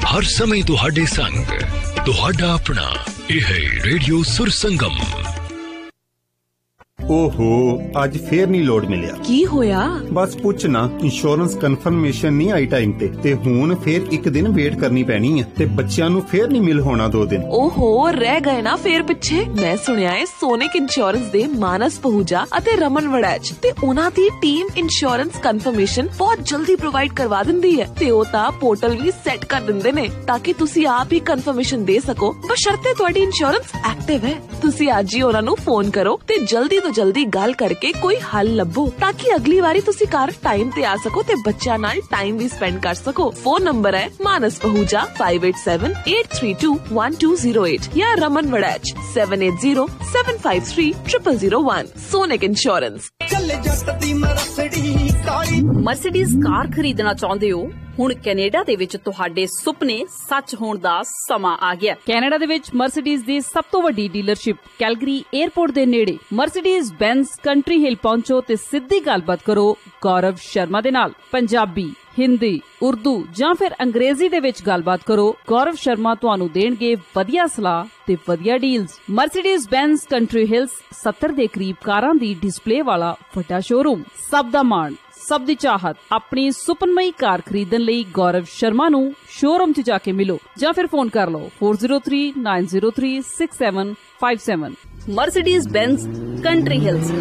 हर समय तुहाडे संग तुहाडा अपना यह है रेडियो सुर संगम। ओहो अज फिर नहीं लोड मिलिया। की होया? बस पुछ ना, इंश्योरेंस कन्फर्मेशन नहीं आई टाइम ते हुण फिर एक दिन वेट करनी पैनी है ते बच्चियां नू फिर नहीं मिल होना 2 दिन। ओहो रह गए ना फिर पिछे। मैं सुनिया है सोनिक इंश्योरेंस दे मानस पहूजा अते रमन वड़ैच ते उन्हां दी टीम इंश्योरेंस कन्फर्मेशन बहुत जल्दी प्रोवाइड करवा दिंदी है ते ओ ता पोर्टल भी सेट कर दिंदे ने ताकि तुसी आप ही कन्फर्मेशन दे सको बशर्ते तुहाडी इंश्योरेंस एक्टिव है। तुसी अज ही उन्हां नू फोन करो ते जल्दी तो जल्दी गल करके कोई हल लभो ताकि अगली बारी तुसी घर टाइम ते आ सको ते बच्चा नाल टाइम भी स्पेंड कर सको। फोन नंबर है मानस पहूजा 5878321208 या Raman Waraich 7807530001। Sonic insurance. Mercedes car खरीदना चाਹੁੰਦੇ ਹੋ? ਹੁਣ ਕੈਨੇਡਾ ਦੇ ਵਿੱਚ ਤੁਹਾਡੇ ਸੁਪਨੇ ਸੱਚ ਹੋਣ ਦਾ ਸਮਾਂ ਆ ਗਿਆ। ਕੈਨੇਡਾ ਦੇ ਵਿੱਚ ਮਰਸੀਡੀਜ਼ ਦੀ ਸਭ ਤੋਂ ਵੱਡੀ ਡੀਲਰਸ਼ਿਪ ਕੈਲਗਰੀ 에ਅਰਪੋਰਟ ਦੇ ਨੇੜੇ ਮਰਸੀਡੀਜ਼ ਬੈਂਜ਼ ਕੰਟਰੀ ਹਿੱਲ ਪਹੁੰਚੋ ਤੇ ਸਿੱਧੀ ਗੱਲਬਾਤ ਕਰੋ ਗੌਰਵ ਸ਼ਰਮਾ ਦੇ ਨਾਲ। ਪੰਜਾਬੀ, ਹਿੰਦੀ, ਉਰਦੂ ਜਾਂ ਫਿਰ ਅੰਗਰੇਜ਼ੀ ਦੇ ਵਿੱਚ ਗੱਲਬਾਤ ਕਰੋ। ਗੌਰਵ ਸ਼ਰਮਾ ਤੁਹਾਨੂੰ ਦੇਣਗੇ ਵਧੀਆ ਸਲਾਹ ਤੇ ਵਧੀਆ ਡੀਲਸ। ਮਰਸੀਡੀਜ਼ ਬੈਂਜ਼ ਕੰਟਰੀ ਹਿਲਸ 70 ਦੇ ਕਰੀਬ ਕਾਰਾਂ ਦੀ ਡਿਸਪਲੇ ਵਾਲਾ ਵੱਡਾ ਸ਼ੋਰੂਮ। ਸਭ ਦਾ ਮਾਣ, ਸਭ ਦੀ ਚਾਹਤ। ਆਪਣੀ ਸੁਪਨਮਈ ਕਾਰ ਖਰੀਦਣ ਲਈ ਗੌਰਵ ਸ਼ਰਮਾ ਨੂੰ ਸ਼ੋਰੂਮ 'ਚ ਜਾ ਕੇ ਮਿਲੋ ਜਾਂ ਫਿਰ ਫੋਨ ਕਰ ਲਓ 4039036757। Mercedes ਬੈਂਜ਼ country Hills.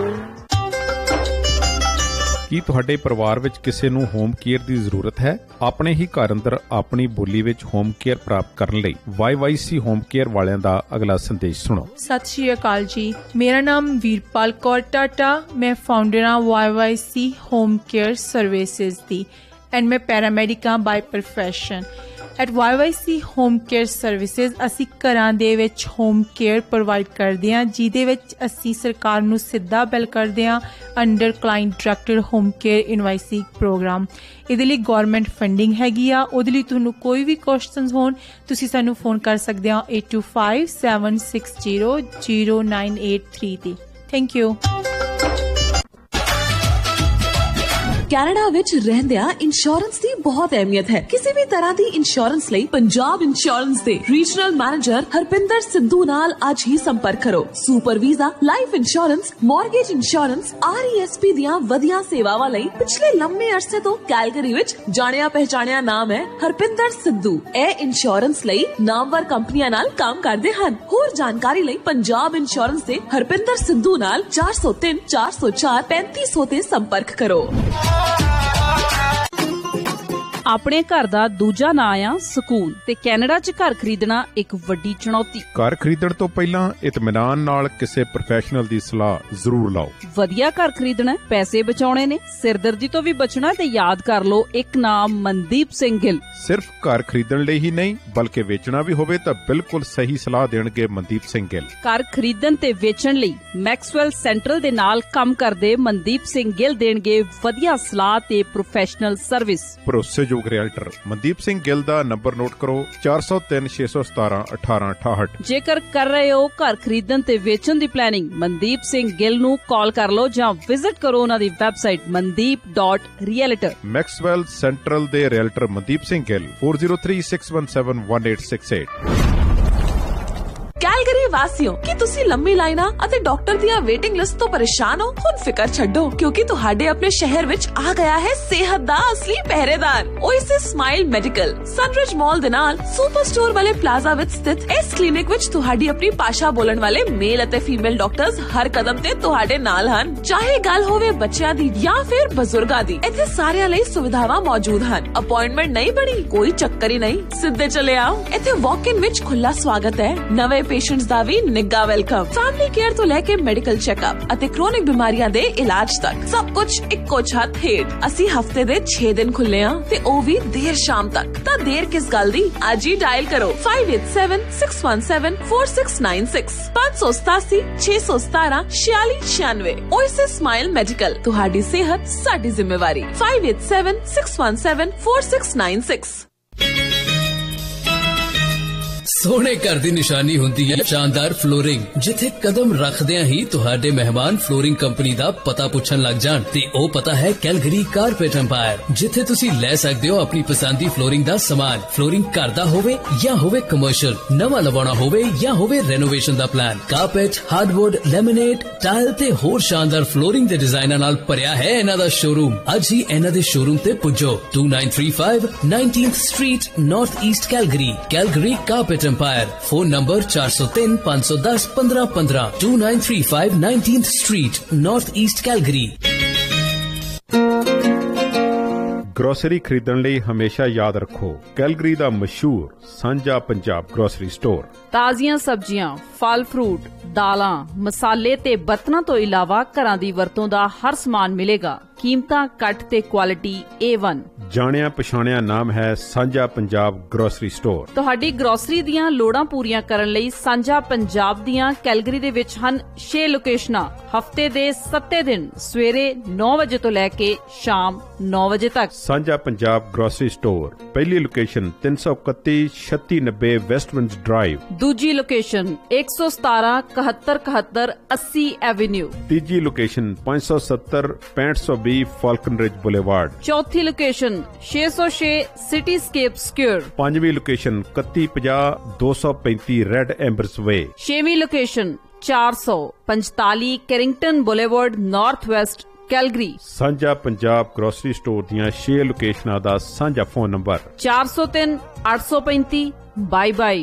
ਕੀ ਤੁਹਾਡੇ ਪਰਿਵਾਰ ਵਿੱਚ ਕਿਸੇ ਨੂੰ ਹੋਮ ਕੇਅਰ ਦੀ ਜ਼ਰੂਰਤ ਹੈ? ਆਪਣੇ ਹੀ ਘਰ ਅੰਦਰ ਆਪਣੀ ਬੋਲੀ ਵਿੱਚ ਹੋਮ ਕੇਅਰ ਪ੍ਰਾਪਤ ਕਰਨ ਲਈ YYC ਹੋਮ ਕੇਅਰ ਵਾਲਿਆਂ ਦਾ ਅਗਲਾ ਸੰਦੇਸ਼ ਸੁਣੋ। ਸਤਿ ਸ਼੍ਰੀ ਅਕਾਲ ਜੀ, ਮੇਰਾ ਨਾਮ ਵੀਰਪਾਲ ਕੌਰ ਟਾਟਾ। ਮੈਂ ਫਾਊਂਡਰ ਹਾਂ YYC home care services the and ਮੈਂ ਪੈਰਾਮੈਡੀਕ ਹਾਂ by profession. At YYC home care services ਅਸੀਂ ਘਰਾਂ ਦੇ ਵਿੱਚ ਹੋਮ ਕੇਅਰ ਪ੍ਰੋਵਾਈਡ ਕਰਦੇ ਹਾਂ ਜਿਹਦੇ ਵਿੱਚ ਅਸੀਂ ਸਰਕਾਰ ਨੂੰ ਸਿੱਧਾ ਬਿੱਲ ਕਰਦੇ ਹਾਂ under client directed home care ਇਨਵਾਇਸਿੰਗ programme. ਇਹਦੇ ਲਈ ਗੌਰਮੈਂਟ ਫੰਡਿੰਗ ਹੈਗੀ ਆ। ਉਹਦੇ ਲਈ ਤੁਹਾਨੂੰ ਕੋਈ ਵੀ ਕੁਐਸਚਨਸ ਹੋਣ ਤੁਸੀਂ ਸਾਨੂੰ ਫੋਨ ਕਰ ਸਕਦੇ ਹੋ 8257600983 ਤੇ। Thank you. ਕੈਨੇਡਾ ਵਿੱਚ ਰਹਿੰਦਿਆਂ ਇੰਸ਼ੋਰੈਂਸ ਦੀ ਬਹੁਤ ਅਹਿਮੀਅਤ ਹੈ। ਕਿਸੇ ਵੀ ਤਰ੍ਹਾਂ ਦੀ ਇੰਸ਼ੋਰੈਂਸ ਲਈ ਪੰਜਾਬ ਇੰਸ਼ੋਰੈਂਸ ਦੇ ਰੀਜਨਲ ਮੈਨੇਜਰ ਹਰਪਿੰਦਰ ਸਿੱਧੂ ਨਾਲ ਅੱਜ ਹੀ ਸੰਪਰਕ ਕਰੋ। Super visa, life insurance, mortgage insurance, RESP ਦੀਆਂ ਵਧੀਆਂ ਸੇਵਾਵਾਂ ਲਈ ਪਿਛਲੇ ਲੰਮੇ ਅਰਸੇ ਤੋਂ ਕੈਲਗਰੀ ਵਿੱਚ ਜਾਣਿਆ ਪਹਿਚਾਣਿਆ ਨਾਮ ਹੈ ਹਰਪਿੰਦਰ ਸਿੱਧੂ। ਇਹ ਇੰਸ਼ੋਰੈਂਸ ਲਈ ਨਾਮਵਰ ਕੰਪਨੀਆਂ ਨਾਲ ਕੰਮ ਕਰਦੇ ਹਨ। ਹੋਰ ਜਾਣਕਾਰੀ ਲਈ ਪੰਜਾਬ ਇੰਸ਼ੋਰੈਂਸ ਦੇ ਹਰਪਿੰਦਰ ਸਿੱਧੂ ਨਾਲ 403404 3500 ਤੇ ਸੰਪਰਕ ਕਰੋ। ਆਪਣੇ ਘਰ ਦਾ ਦੂਜਾ ਨਾਂ ਆ ਸਕੂਨ ਤੇ ਕੈਨੇਡਾ 'ਚ ਘਰ ਖਰੀਦਣਾ ਇੱਕ ਵੱਡੀ ਚੁਣੌਤੀ। ਘਰ ਖਰੀਦਣ ਤੋਂ ਪਹਿਲਾਂ ਇਤਮਾਨਾਨ ਨਾਲ ਕਿਸੇ ਪ੍ਰੋਫੈਸ਼ਨਲ ਦੀ ਸਲਾਹ ਜ਼ਰੂਰ ਲਓ। ਵਧੀਆ ਘਰ ਖਰੀਦਣਾ, ਪੈਸੇ ਬਚਾਉਣੇ ਨੇ, ਸਿਰਦਰਦੀ ਤੋਂ ਵੀ ਬਚਣਾ ਤੇ ਯਾਦ ਕਰ ਲਓ ਇੱਕ ਨਾਮ ਮਨਦੀਪ ਸਿੰਘ ਗਿੱਲ। ਸਿਰਫ ਘਰ ਖਰੀਦਣ ਲਈ ਹੀ ਨਹੀਂ ਬਲਕਿ ਵੇਚਣਾ ਵੀ ਹੋਵੇ ਤਾਂ ਬਿਲਕੁਲ ਸਹੀ ਸਲਾਹ ਦੇਣਗੇ ਮਨਦੀਪ ਸਿੰਘ ਗਿੱਲ। ਘਰ ਖਰੀਦਣ ਤੇ ਵੇਚਣ ਲਈ ਮੈਕਸਵੈਲ ਸੈਂਟਰਲ ਦੇ ਨਾਲ ਕੰਮ ਕਰਦੇ ਮਨਦੀਪ ਸਿੰਘ ਗਿੱਲ ਦੇਣਗੇ ਵਧੀਆ ਸਲਾਹ ਤੇ ਪ੍ਰੋਫੈਸ਼ਨਲ ਸਰਵਿਸ। ਭਰੋਸੇਯੋਗ ਰਿਐਲਟਰ ਮਨਦੀਪ ਸਿੰਘ ਗਿੱਲ ਦਾ ਨੰਬਰ ਨੋਟ ਕਰੋ 4036171868। ਜੇਕਰ ਕਰ ਰਹੇ ਹੋ ਘਰ ਖਰੀਦਣ ਤੇ ਵੇਚਣ ਦੀ ਪਲੈਨਿੰਗ ਮਨਦੀਪ ਸਿੰਘ ਗਿੱਲ ਨੂੰ ਕਾਲ ਕਰ ਲਓ ਜਾਂ ਵਿਜ਼ਿਟ ਕਰੋ ਉਹਨਾਂ ਦੀ ਵੈਬਸਾਈਟ mandeep.realtor। ਮੈਕਸਵੈਲ ਸੈਂਟਰਲ ਦੇ ਰਿਐਲਟਰ ਮਨਦੀਪ ਸਿੰਘ ਗਿੱਲ 4036171868। ਕੈਲਗਰੀ ਵਾਸੀਓ, ਕੀ ਤੁਸੀਂ ਲੰਮੀ ਲਾਈਨਾਂ ਅਤੇ ਡਾਕਟਰ ਦੀਆਂ ਵੇਟਿੰਗ ਲਿਸਟ ਤੋਂ ਪਰੇਸ਼ਾਨ ਹੋ? ਹੁਣ ਫਿਕਰ ਛੱਡੋ ਕਿਉਂਕਿ ਤੁਹਾਡੇ ਆਪਣੇ ਸ਼ਹਿਰ ਵਿੱਚ ਆ ਗਿਆ ਹੈ ਸਿਹਤ ਦਾ ਅਸਲੀ ਪਹਿਰੇਦਾਰ ਓਏਸਿਸ ਸਮਾਈਲ ਮੈਡੀਕਲ। ਸਨਰਿਜ ਮਾਲ ਦੇ ਨਾਲ ਸੁਪਰ ਸਟੋਰ ਵਾਲੇ ਪਲਾਜ਼ਾ ਵਿੱਚ ਸਥਿਤ ਇਸ ਕਲੀਨਿਕ ਵਿੱਚ ਤੁਹਾਡੀ ਆਪਣੀ ਭਾਸ਼ਾ ਬੋਲਣ ਵਾਲੇ ਮੇਲ ਅਤੇ ਫੀਮੇਲ ਡਾਕਟਰਸ ਹਰ ਕਦਮ ਤੇ ਤੁਹਾਡੇ ਨਾਲ ਹਨ। ਚਾਹੇ ਗੱਲ ਹੋਵੇ ਬੱਚਿਆਂ ਦੀ ਜਾਂ ਫਿਰ ਬਜ਼ੁਰਗਾਂ ਦੀ, ਇੱਥੇ ਸਾਰਿਆਂ ਲਈ ਸੁਵਿਧਾਵਾਂ ਮੌਜੂਦ ਹਨ। ਅਪਾਇੰਟਮੈਂਟ ਨਹੀਂ ਬਣੀ? ਕੋਈ ਚੱਕਰ ਹੀ ਨਹੀਂ, ਸਿੱਧੇ ਚਲੇ ਆਓ। ਇੱਥੇ ਵਾਕ ਇਨ ਵਿੱਚ ਖੁੱਲਾ ਸਵਾਗਤ ਹੈ। ਨਵੇਂ ਪੇਸ਼ੈਂਟਸ ਦਾ ਵੀ ਨਿੱਘਾ ਵੈਲਕਮ। ਫੈਮਿਲੀ ਕੇਅਰ ਤੋਂ ਲੈ ਕੇ ਮੈਡੀਕਲ ਚੈੱਕਅਪ ਅਤੇ ਕ੍ਰੋਨਿਕ ਬਿਮਾਰੀਆਂ ਦੇ ਇਲਾਜ ਤੱਕ ਸਭ ਕੁਝ ਇੱਕੋ ਛੱਤ ਹੇਠ। ਅਸੀਂ ਹਫਤੇ ਦੇ 6 ਦਿਨ ਖੁੱਲੇ ਹਾਂ ਤੇ ਉਹ ਵੀ ਦੇਰ ਸ਼ਾਮ ਤੱਕ। ਤਾਂ ਦੇਰ ਕਿਸ ਗੱਲ ਦੀ, ਅੱਜ ਹੀ ਡਾਇਲ ਕਰੋ 5876174696 587-617-4696। ਓਏਸਿਸ ਸਮਾਈਲ ਮੈਡੀਕਲ, ਤੁਹਾਡੀ ਸਿਹਤ ਸਾਡੀ ਜ਼ਿੰਮੇਵਾਰੀ। 5876174696। सोहने घर दी निशानी हुंदी है शानदार फ्लोरिंग, जिथे कदम रखदियां ही तुहाडे मेहमान फ्लोरिंग कंपनी दा पता पुछन लग जाण। ते ओ पता है कैलगरी कारपेट एम्पायर, जिथे तुसी ले सकदे हो अपनी पसंद दी फ्लोरिंग दा सामान। फ्लोरिंग घर दा होवे या होवे कमर्शियल, नवा लवाना होवे या होवे रेनोवेशन दा plan, carpet, hardwood, laminate, tile ते होर शानदार फ्लोरिंग दे डिजाइनां नाल भरिया है इन्हां दा शोरूम। अज ही इन्हां दे शोरूम ते पुजो। 2935 19th street, north east Calgary. Calgary carpet empire. Phone number 403 510 1515। 2935 19th street, north east Calgary. Grocery ਖਰੀਦਣ ਲਈ ਹਮੇਸ਼ਾ ਯਾਦ ਰੱਖੋ ਕੈਲਗਰੀ ਦਾ ਮਸ਼ਹੂਰ ਸਾਂਝਾ ਪੰਜਾਬ ਗਰੋਸਰੀ ਸਟੋਰ। ਤਾਜ਼ੀਆਂ ਸਬਜ਼ੀਆਂ, ਫਲ ਫਰੂਟ, ਦਾਲਾਂ, ਮਸਾਲੇ ਤੇ ਬਰਤਨਾਂ ਤੋਂ ਇਲਾਵਾ ਘਰਾਂ ਦੀ ਵਰਤੋਂ ਦਾ ਹਰ ਸਮਾਨ ਮਿਲੇਗਾ। ਕੀਮਤਾਂ ਘੱਟ ਤੇ ਕੁਆਲਿਟੀ A1। ਜਾਣਿਆ ਪਛਾਣਿਆ ਨਾਮ ਹੈ ਸਾਂਝਾ ਪੰਜਾਬ ਗਰੋਸਰੀ ਸਟੋਰ। ਤੁਹਾਡੀ ਗਰੋਸਰੀ ਦੀਆਂ ਲੋੜਾਂ ਪੂਰੀਆਂ ਕਰਨ ਲਈ ਸਾਂਝਾ ਪੰਜਾਬ ਦੀਆਂ ਕੈਲਗਰੀ ਦੇ ਵਿੱਚ ਹਨ 6 ਲੋਕੇਸ਼ਨਾਂ। ਹਫਤੇ ਦੇ 7 ਦਿਨ ਸਵੇਰੇ 9 ਵਜੇ ਤੋਂ ਲੈ ਕੇ ਸ਼ਾਮ 9 ਵਜੇ ਤੱਕ। ਸਾਂਝਾ ਪੰਜਾਬ ਗਰੋਸਰੀ ਸਟੋਰ। ਪਹਿਲੀ ਲੋਕੇਸ਼ਨ 331 3690 ਵੈਸਟਵਿੰਡਸ ਡਰਾਈਵ। ਦੂਜੀ ਲੋਕੇਸ਼ਨ 117 71 71 80 ਐਵੇਨਿਊ। ਤੀਜੀ ਲੋਕੇਸ਼ਨ 570 6520 ਫਾਲਕਨ ਰਿਜ ਬੁਲੇਵਾਰਡ। ਚੌਥੀ ਲੋਕੇਸ਼ਨ 606 ਸਿਟੀਸਕੇਪ ਸਕੁਅਰ। ਪੰਜਵੀਂ ਲੋਕੇਸ਼ਨ 3150 235 ਰੈਡ ਐਂਬਰਸ ਵੇ। ਛੇਵੀਂ location 445 ਕੈਰਿੰਗਟਨ boulevard, north West Calgary. ਸਾਂਝਾ ਪੰਜਾਬ ਗਰੋਸਰੀ ਸਟੋਰ ਦੀਆਂ 6 ਲੋਕੇਸ਼ਨਾਂ ਦਾ ਸਾਂਝਾ ਫੋਨ ਨੰਬਰ 403 835 22।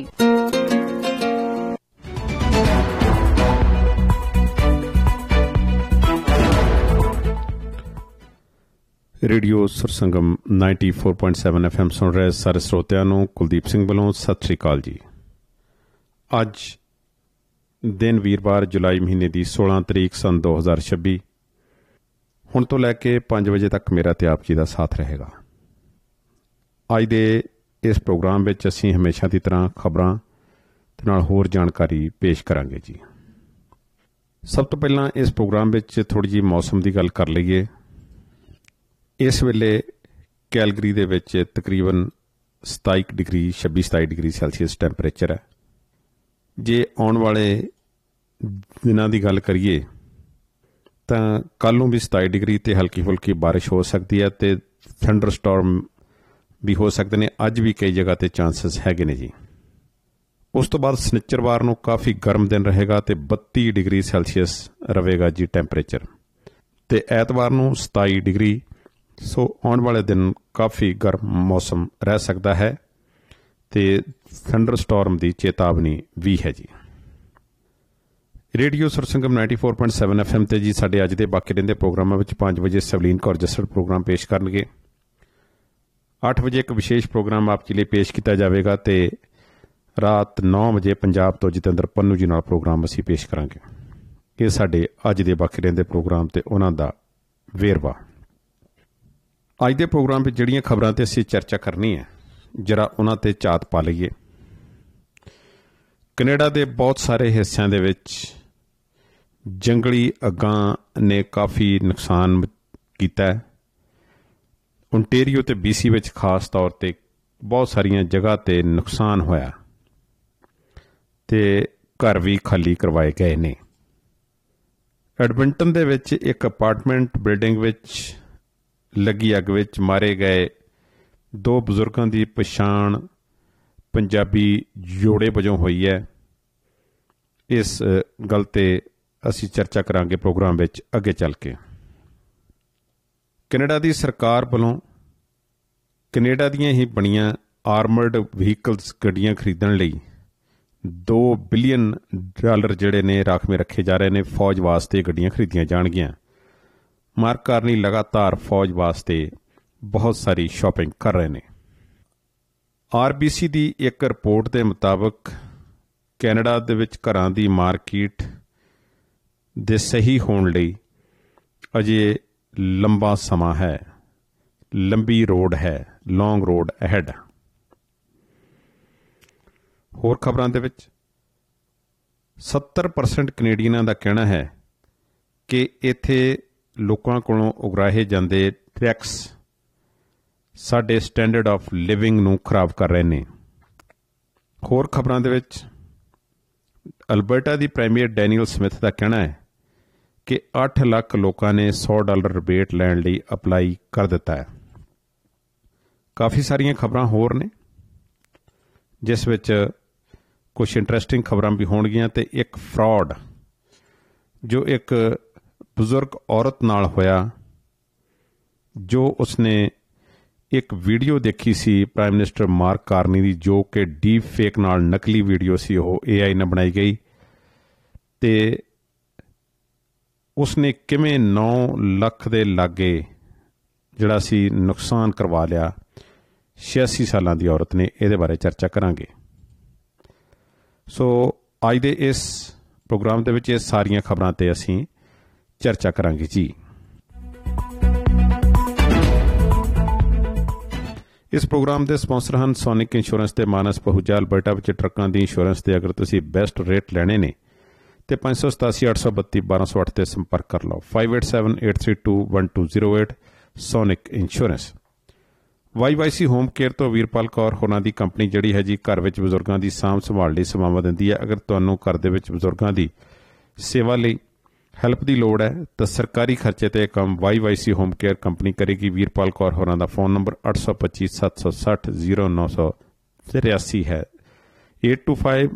ਰੇਡੀਓ ਸੁਰਸੰਗਮ 94.7 FM ਸੁਣ ਰਹੇ ਸਾਰੇ ਸਰੋਤਿਆਂ ਨੂੰ ਕੁਲਦੀਪ ਸਿੰਘ ਵੱਲੋਂ ਸਤਿ ਸ੍ਰੀ ਅਕਾਲ ਜੀ। ਅੱਜ ਦਿਨ ਵੀਰਵਾਰ ਜੁਲਾਈ ਮਹੀਨੇ ਦੀ 16 ਤਰੀਕ ਸੰਨ 2026। ਹੁਣ ਤੋਂ ਲੈ ਕੇ 5 ਵਜੇ ਤੱਕ ਮੇਰਾ ਤੇ ਆਪ ਜੀ ਦਾ ਸਾਥ ਰਹੇਗਾ। ਅੱਜ ਦੇ ਇਸ ਪ੍ਰੋਗਰਾਮ ਵਿੱਚ ਅਸੀਂ ਹਮੇਸ਼ਾ ਦੀ ਤਰ੍ਹਾਂ ਖਬਰਾਂ ਤੇ ਨਾਲ ਹੋਰ ਜਾਣਕਾਰੀ ਪੇਸ਼ ਕਰਾਂਗੇ ਜੀ। ਸਭ ਤੋਂ ਪਹਿਲਾਂ ਇਸ ਪ੍ਰੋਗਰਾਮ ਵਿੱਚ ਥੋੜ੍ਹੀ ਜਿਹੀ ਮੌਸਮ ਦੀ ਗੱਲ ਕਰ ਲਈਏ। ਇਸ ਵੇਲੇ ਕੈਲਗਰੀ ਦੇ ਵਿੱਚ ਤਕਰੀਬਨ 27 ਡਿਗਰੀ 26-27 ਡਿਗਰੀ ਸੈਲਸੀਅਸ ਟੈਂਪਰੇਚਰ ਹੈ। ਜੇ ਆਉਣ ਵਾਲੇ ਦਿਨਾਂ ਦੀ ਗੱਲ ਕਰੀਏ ਤਾਂ ਕੱਲ੍ਹ ਨੂੰ ਵੀ 27 ਡਿਗਰੀ ਤੇ ਹਲਕੀ ਫੁਲਕੀ ਬਾਰਿਸ਼ ਹੋ ਸਕਦੀ ਹੈ ਤੇ ਥੰਡਰ ਸਟਾਰਮ ਵੀ ਹੋ ਸਕਦੇ ਨੇ। ਅੱਜ ਵੀ ਕਈ ਜਗ੍ਹਾ ਤੇ ਚਾਂਸਸ ਹੈਗੇ ਨੇ ਜੀ। ਉਸ ਤੋਂ ਬਾਅਦ ਸ਼ਨੀਚਰਵਾਰ ਨੂੰ ਕਾਫੀ ਗਰਮ ਦਿਨ ਰਹੇਗਾ ਤੇ 32 ਡਿਗਰੀ ਸੈਲਸੀਅਸ ਰਹੇਗਾ ਜੀ ਟੈਂਪਰੇਚਰ, ਤੇ ਐਤਵਾਰ ਨੂੰ 27 ਡਿਗਰੀ। ਸੋ ਆਉਣ ਵਾਲੇ ਦਿਨ ਕਾਫੀ ਗਰਮ ਮੌਸਮ ਰਹਿ ਸਕਦਾ ਹੈ ਤੇ ਥੰਡਰ ਸਟਾਰਮ ਦੀ ਚੇਤਾਵਨੀ ਵੀ ਹੈ ਜੀ। ਰੇਡੀਓ ਸੁਰਸੰਗਮ 94.7 FM ਤੇ ਜੀ ਸਾਡੇ ਅੱਜ ਦੇ ਬਾਕੀ ਰਹਿੰਦੇ ਪ੍ਰੋਗਰਾਮਾਂ ਵਿੱਚ 5 ਵਜੇ ਸਵਲੀਨ ਕੌਰ ਜੱਸੜ ਪ੍ਰੋਗਰਾਮ ਪੇਸ਼ ਕਰਨਗੇ। 8 ਵਜੇ ਇੱਕ ਵਿਸ਼ੇਸ਼ ਪ੍ਰੋਗਰਾਮ ਆਪ ਜੀ ਲਈ ਪੇਸ਼ ਕੀਤਾ ਜਾਵੇਗਾ ਤੇ ਰਾਤ 9 ਵਜੇ ਪੰਜਾਬ ਤੋਂ ਜਤਿੰਦਰ ਪੰਨੂ ਜੀ ਨਾਲ ਪ੍ਰੋਗਰਾਮ ਅਸੀਂ ਪੇਸ਼ ਕਰਾਂਗੇ। ਇਹ ਸਾਡੇ ਅੱਜ ਦੇ ਬਾਕੀ ਰਹਿੰਦੇ ਪ੍ਰੋਗਰਾਮ ਤੇ ਉਹਨਾਂ ਦਾ ਵੇਰਵਾ। ਅੱਜ ਦੇ ਪ੍ਰੋਗਰਾਮ ਵਿੱਚ ਜਿਹੜੀਆਂ ਖਬਰਾਂ ਤੇ ਅਸੀਂ ਚਰਚਾ ਕਰਨੀ ਹੈ ਜਰਾ ਉਹਨਾਂ ਤੇ ਝਾਤ ਪਾ ਲਈਏ। ਕੈਨੇਡਾ ਦੇ ਬਹੁਤ ਸਾਰੇ ਹਿੱਸਿਆਂ ਦੇ ਵਿੱਚ ਜੰਗਲੀ ਅੱਗਾਂ ਨੇ ਕਾਫੀ ਨੁਕਸਾਨ ਕੀਤਾ ਹੈ। ਓਨਟੇਰੀਓ ਤੇ BC ਵਿੱਚ ਖਾਸ ਤੌਰ ਤੇ ਬਹੁਤ ਸਾਰੀਆਂ ਜਗ੍ਹਾ ਤੇ ਨੁਕਸਾਨ ਹੋਇਆ ਤੇ ਘਰ ਵੀ ਖਾਲੀ ਕਰਵਾਏ ਗਏ ਨੇ। ਐਡਮਿੰਟਨ ਦੇ ਵਿੱਚ ਇੱਕ ਅਪਾਰਟਮੈਂਟ ਬਿਲਡਿੰਗ ਵਿੱਚ ਲੱਗੀ ਅੱਗ ਵਿੱਚ ਮਾਰੇ ਗਏ 2 ਬਜ਼ੁਰਗਾਂ ਦੀ ਪਛਾਣ ਪੰਜਾਬੀ ਜੋੜੇ ਵਜੋਂ ਹੋਈ ਹੈ। ਇਸ ਗੱਲ ਤੇ ਅਸੀਂ ਚਰਚਾ ਕਰਾਂਗੇ ਪ੍ਰੋਗਰਾਮ ਵਿੱਚ ਅੱਗੇ ਚੱਲ ਕੇ। ਕੈਨੇਡਾ ਦੀ ਸਰਕਾਰ ਵੱਲੋਂ ਕੈਨੇਡਾ ਦੀਆਂ ਹੀ ਬਣੀਆਂ ਆਰਮਰਡ ਵਹੀਕਲਸ ਗੱਡੀਆਂ ਖਰੀਦਣ ਲਈ $2 ਬਿਲੀਅਨ ਜਿਹੜੇ ਨੇ ਰਾਖਵੇਂ ਰੱਖੇ ਜਾ ਰਹੇ ਨੇ। ਫੌਜ ਵਾਸਤੇ ਗੱਡੀਆਂ ਖਰੀਦੀਆਂ ਜਾਣਗੀਆਂ। ਮਾਰਕ ਕਾਰਨੀ ਲਗਾਤਾਰ ਫੌਜ ਵਾਸਤੇ ਬਹੁਤ ਸਾਰੀ ਸ਼ਾਪਿੰਗ ਕਰ ਰਹੇ ਨੇ। RBC ਦੀ ਇੱਕ ਰਿਪੋਰਟ ਦੇ ਮੁਤਾਬਕ ਕੈਨੇਡਾ ਦੇ ਵਿੱਚ ਘਰਾਂ ਦੀ ਮਾਰਕੀਟ ਦੇ ਸਹੀ ਹੋਣ ਲਈ ਅਜੇ ਲੰਬਾ ਸਮਾਂ ਹੈ, ਲੰਬੀ ਰੋਡ ਹੈ, ਲੌਂਗ ਰੋਡ ਅਹੈਡ। ਹੋਰ ਖਬਰਾਂ ਦੇ ਵਿੱਚ 70% ਕੈਨੇਡੀਅਨਾਂ ਦਾ ਕਹਿਣਾ ਹੈ ਕਿ ਇੱਥੇ ਲੋਕਾਂ ਕੋਲੋਂ ਉਗਰਾਹੇ ਜਾਂਦੇ ਟੈਕਸ ਸਾਡੇ ਸਟੈਂਡਰਡ ਆਫ ਲਿਵਿੰਗ ਨੂੰ ਖਰਾਬ ਕਰ ਰਹੇ ਨੇ। ਹੋਰ ਖਬਰਾਂ ਦੇ ਵਿੱਚ ਅਲਬਰਟਾ ਦੀ ਪ੍ਰੀਮੀਅਰ ਡੈਨੀਅਲ ਸਮਿਥ ਦਾ ਕਹਿਣਾ ਹੈ ਕਿ 8 ਲੱਖ ਲੋਕਾਂ ਨੇ $100 ਰਿਬੇਟ ਲੈਣ ਲਈ ਅਪਲਾਈ ਕਰ ਦਿੱਤਾ ਹੈ। ਕਾਫੀ ਸਾਰੀਆਂ ਖਬਰਾਂ ਹੋਰ ਨੇ ਜਿਸ ਵਿੱਚ ਕੁਝ ਇੰਟਰਸਟਿੰਗ ਖਬਰਾਂ ਵੀ ਹੋਣਗੀਆਂ ਅਤੇ ਇੱਕ ਫਰਾਡ ਜੋ ਇੱਕ ਬਜ਼ੁਰਗ ਔਰਤ ਨਾਲ ਹੋਇਆ, ਜੋ ਉਸਨੇ ਇੱਕ ਵੀਡੀਓ ਦੇਖੀ ਸੀ ਪ੍ਰਾਈਮ ਮਿਨਿਸਟਰ ਮਾਰਕ ਕਾਰਨੀ ਦੀ, ਜੋ ਕਿ ਡੀਪ ਫੇਕ ਨਾਲ ਨਕਲੀ ਵੀਡੀਓ ਸੀ, ਉਹ AI ਨਾਲ ਬਣਾਈ ਗਈ, ਅਤੇ ਉਸਨੇ ਕਿਵੇਂ 9 ਲੱਖ ਦੇ ਲਾਗੇ ਜਿਹੜਾ ਸੀ ਨੁਕਸਾਨ ਕਰਵਾ ਲਿਆ। 86 ਸਾਲਾਂ ਦੀ ਔਰਤ ਨੇ। ਇਹਦੇ ਬਾਰੇ ਚਰਚਾ ਕਰਾਂਗੇ। ਸੋ ਅੱਜ ਦੇ ਇਸ ਪ੍ਰੋਗਰਾਮ ਦੇ ਵਿੱਚ ਇਹ ਸਾਰੀਆਂ ਖਬਰਾਂ 'ਤੇ ਅਸੀਂ ਚਰਚਾ ਕਰਾਂਗੇ ਜੀ। ਇਸ ਪ੍ਰੋਗਰਾਮ ਦੇ ਸਪਾਂਸਰ ਹਨ ਸੋਨਿਕ ਇੰਸ਼ੋਰੈਂਸ ਤੇ ਮਾਨਸ ਪਹੂਜਾ। ਅਲਬਰਟਾ ਵਿੱਚ ਟਰੱਕਾਂ ਦੀ ਇੰਸ਼ੋਰੈਂਸ ਦੇ ਅਗਰ ਤੁਸੀਂ ਬੈਸਟ ਰੇਟ ਲੈਣੇ ਨੇ ਤੇ 587 832 1208 ਤੇ ਸੰਪਰਕ ਕਰ ਲਓ। 5878321208 sonic insurance. YYC home care ਤੋਂ ਵੀਰਪਾਲ ਕੌਰ ਹੋਰਾਂ ਦੀ ਕੰਪਨੀ ਜਿਹੜੀ ਹੈ ਜੀ ਘਰ ਵਿੱਚ ਬਜ਼ੁਰਗਾਂ ਦੀ ਸਾਂਭ ਸੰਭਾਲ ਲਈ ਸੇਵਾਵਾਂ ਦਿੰਦੀ ਹੈ। ਅਗਰ ਤੁਹਾਨੂੰ ਘਰ ਦੇ ਵਿੱਚ ਬਜ਼ੁਰਗਾਂ ਦੀ ਸੇਵਾ ਲਈ ਹੈਲਪ ਦੀ ਲੋੜ ਹੈ ਤਾਂ ਸਰਕਾਰੀ ਖਰਚੇ 'ਤੇ ਕੰਮ YYC ਹੋਮ ਕੇਅਰ ਕੰਪਨੀ ਕਰੇਗੀ। ਵੀਰਪਾਲ ਕੌਰ ਹੋਰਾਂ ਦਾ ਫੋਨ ਨੰਬਰ 825 760 0983 ਹੈ। 8257600983।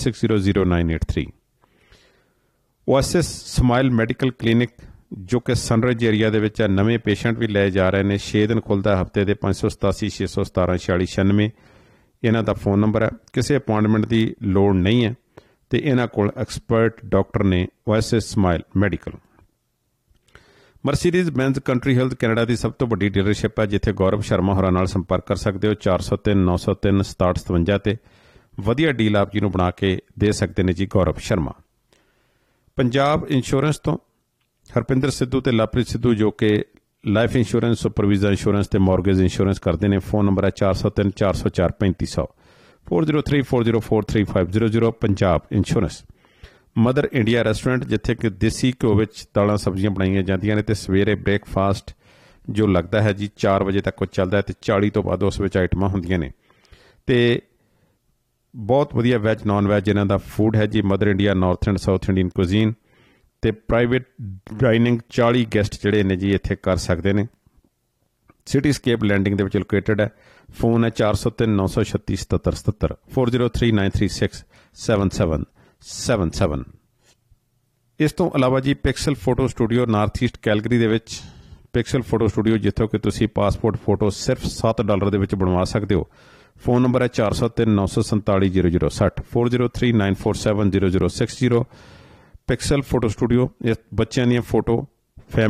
ਓਐਸਐਸ ਸਮਾਈਲ ਮੈਡੀਕਲ ਕਲੀਨਿਕ ਜੋ ਕਿ ਸਨਰਾਈਜ਼ ਏਰੀਆ ਦੇ ਵਿੱਚ ਹੈ, ਨਵੇਂ ਪੇਸ਼ੈਂਟ ਵੀ ਲਏ ਜਾ ਰਹੇ ਨੇ। 6 ਦਿਨ ਖੁੱਲ੍ਹਦਾ ਹਫ਼ਤੇ ਦੇ। 587 617 4696 ਇਹਨਾਂ ਦਾ ਫੋਨ ਨੰਬਰ ਹੈ। ਕਿਸੇ ਅਪੁਆਇੰਟਮੈਂਟ ਦੀ ਲੋੜ ਨਹੀਂ ਹੈ ਅਤੇ ਇਹਨਾਂ ਕੋਲ ਐਕਸਪਰਟ ਡਾਕਟਰ ਨੇ। OSS smile medical. Mercedes ਬੈਂਜ਼ country health Canada ਦੀ ਸਭ ਤੋਂ ਵੱਡੀ ਡੀਲਰਸ਼ਿਪ ਹੈ, ਜਿੱਥੇ ਗੌਰਵ ਸ਼ਰਮਾ ਹੋਰਾਂ ਨਾਲ ਸੰਪਰਕ ਕਰ ਸਕਦੇ ਹੋ। 403 903 6757 'ਤੇ ਵਧੀਆ ਡੀਲ ਆਪ ਜੀ ਨੂੰ ਬਣਾ ਕੇ ਦੇ ਸਕਦੇ ਨੇ ਜੀ ਗੌਰਵ ਸ਼ਰਮਾ। ਪੰਜਾਬ ਇੰਸ਼ੋਰੈਂਸ ਤੋਂ ਹਰਪਿੰਦਰ ਸਿੱਧੂ ਤੇ ਲਵਪ੍ਰੀਤ ਸਿੱਧੂ ਜੋ ਕਿ ਲਾਈਫ ਇੰਸ਼ੋਰੈਂਸ, ਸੁਪਰਵੀਜ਼ਾ ਇੰਸ਼ੋਰੈਂਸ ਤੇ ਮੌਰਗੇਜ ਇੰਸ਼ੋਰੈਂਸ ਕਰਦੇ ਨੇ। ਫੋਨ ਨੰਬਰ ਹੈ 403 404 3500 403 404 3500। Punjab insurance. Mother India restaurant ਜਿੱਥੇ ਕਿ ਦੇਸੀ ਘਿਓ ਵਿੱਚ ਦਾਲਾਂ ਸਬਜ਼ੀਆਂ ਬਣਾਈਆਂ ਜਾਂਦੀਆਂ ਨੇ ਅਤੇ ਸਵੇਰੇ ਬ੍ਰੇਕਫਾਸਟ ਜੋ ਲੱਗਦਾ ਹੈ ਜੀ 4 ਵਜੇ ਤੱਕ ਉਹ ਚੱਲਦਾ ਹੈ ਅਤੇ 40 ਤੋਂ ਬਾਅਦ ਉਸ ਵਿੱਚ ਆਈਟਮਾਂ ਹੁੰਦੀਆਂ ਨੇ ਅਤੇ ਬਹੁਤ ਵਧੀਆ ਵੈਜ ਨੋਨ ਵੈਜ ਇਹਨਾਂ ਦਾ ਫੂਡ ਹੈ ਜੀ। Mother India north and south Indian cuisine ਅਤੇ ਪ੍ਰਾਈਵੇਟ ਡਾਈਨਿੰਗ 40 ਗੈਸਟ ਜਿਹੜੇ ਨੇ ਜੀ ਇੱਥੇ ਕਰ ਸਕਦੇ ਨੇ। ਸਿਟੀ ਸਕੇਪ ਲੈਂਡਿੰਗ ਦੇ ਵਿੱਚ ਲੋਕੇਟਡ ਹੈ। ਫੋਨ ਹੈ 403 936 7777 403 936 7777। ਇਸ ਤੋਂ ਇਲਾਵਾ ਜੀ pixel photo studio north East Calgary ਦੇ ਵਿੱਚ ਪਿਕਸਲ ਫੋਟੋ ਸਟੂਡੀਓ, ਜਿੱਥੋਂ ਕਿ ਤੁਸੀਂ ਪਾਸਪੋਰਟ ਫੋਟੋ ਸਿਰਫ $7 ਦੇ ਵਿੱਚ ਬਣਵਾ ਸਕਦੇ ਹੋ। ਫੋਨ ਨੰਬਰ ਹੈ 403 947 0060 403 947 0060। Pixel photo studio. ਇਹ ਬੱਚਿਆਂ ਦੀਆਂ ਫੋਟੋ